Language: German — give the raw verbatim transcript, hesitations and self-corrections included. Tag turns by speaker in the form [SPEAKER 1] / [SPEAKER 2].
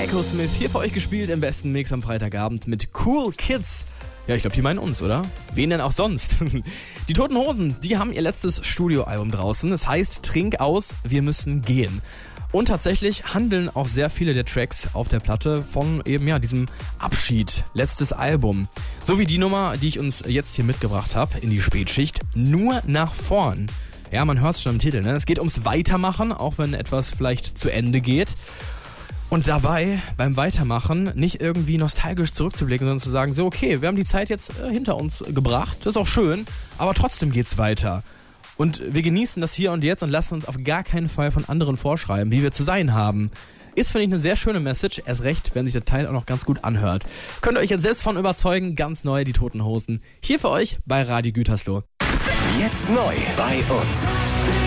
[SPEAKER 1] Echosmith hier für euch gespielt im besten Mix am Freitagabend mit Cool Kids. Ja, ich glaube, die meinen uns, oder? Wen denn auch sonst? Die Toten Hosen, die haben ihr letztes Studioalbum draußen. Es heißt Trink aus, wir müssen gehen. Und tatsächlich handeln auch sehr viele der Tracks auf der Platte von eben ja diesem Abschied, letztes Album. So wie die Nummer, die ich uns jetzt hier mitgebracht habe in die Spätschicht, nur nach vorn. Ja, man hört es schon im Titel, ne? Es geht ums Weitermachen, auch wenn etwas vielleicht zu Ende geht. Und dabei, beim Weitermachen, nicht irgendwie nostalgisch zurückzublicken, sondern zu sagen, so okay, wir haben die Zeit jetzt äh, hinter uns gebracht, das ist auch schön, aber trotzdem geht's weiter. Und wir genießen das hier und jetzt und lassen uns auf gar keinen Fall von anderen vorschreiben, wie wir zu sein haben. Ist, finde ich, eine sehr schöne Message, erst recht, wenn sich der Teil auch noch ganz gut anhört. Könnt ihr euch jetzt selbst von überzeugen, ganz neu, die Toten Hosen. Hier für euch bei Radio Gütersloh.
[SPEAKER 2] Jetzt neu bei uns.